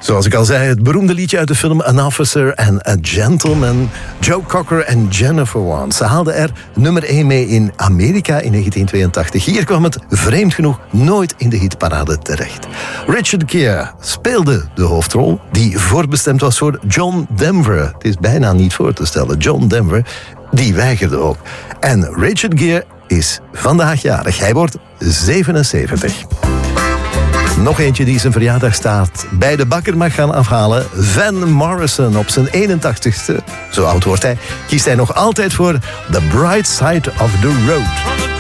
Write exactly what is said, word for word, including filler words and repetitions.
Zoals ik al zei, het beroemde liedje uit de film An Officer and a Gentleman. Joe Cocker en Jennifer Warnes. Ze haalden er nummer één mee in Amerika in negentien tweeëntachtig. Hier kwam het vreemd genoeg nooit in de hitparade terecht. Richard Gere speelde de hoofdrol die voorbestemd was voor John Denver. Het is bijna niet voor te stellen. John Denver, die weigerde ook. En Richard Gere is vandaag jarig. Hij wordt zevenenzeventig. Nog eentje die zijn verjaardagstaart bij de bakker mag gaan afhalen. Van Morrison op zijn eenentachtigste, zo oud wordt hij, kiest hij nog altijd voor The Bright Side of the Road.